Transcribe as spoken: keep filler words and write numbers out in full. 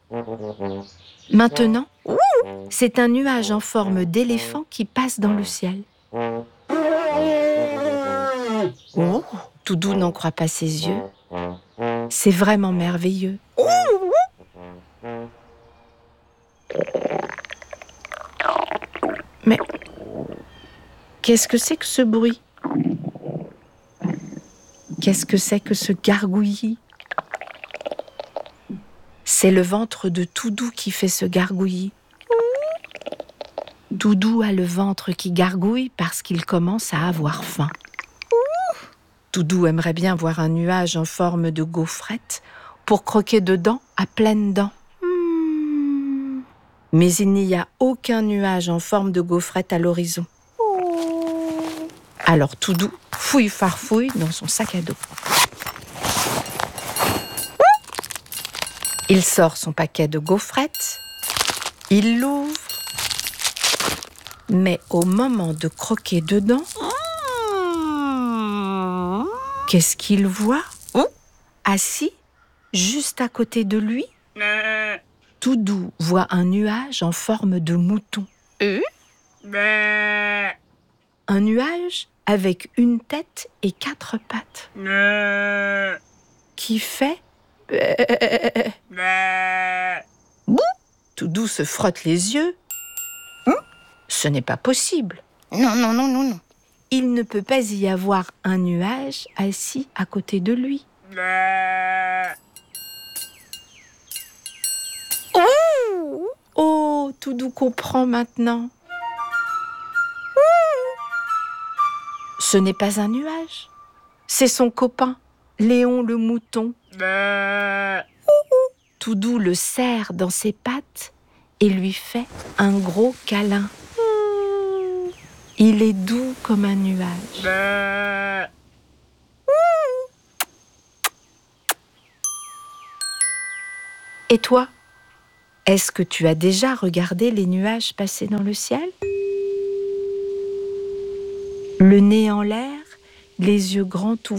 Maintenant, c'est un nuage en forme d'éléphant qui passe dans le ciel. Oh, Toudou n'en croit pas ses yeux. C'est vraiment merveilleux. Mais qu'est-ce que c'est que ce bruit? Qu'est-ce que c'est que ce gargouillis? C'est le ventre de Toudou qui fait ce gargouillis. Toudou a le ventre qui gargouille parce qu'il commence à avoir faim. Toudou aimerait bien voir un nuage en forme de gaufrette pour croquer dedans à pleines dents. Mmh. Mais il n'y a aucun nuage en forme de gaufrette à l'horizon. Alors Toudou fouille farfouille dans son sac à dos. Il sort son paquet de gaufrettes, il l'ouvre, mais au moment de croquer dedans, qu'est-ce qu'il voit? Assis, juste à côté de lui, Toudou voit un nuage en forme de mouton. Un nuage avec une tête et quatre pattes. Qui fait... Toudou se frotte les yeux. Ce n'est pas possible. Non, non, non, non, non. Il ne peut pas y avoir un nuage assis à côté de lui. Oh, oh, Toudou comprend maintenant. Ce n'est pas un nuage. C'est son copain, Léon le mouton. Toudou le serre dans ses pattes et lui fait un gros câlin. Il est doux comme un nuage. Et toi, est-ce que tu as déjà regardé les nuages passer dans le ciel? Le nez en l'air, les yeux grands ouverts.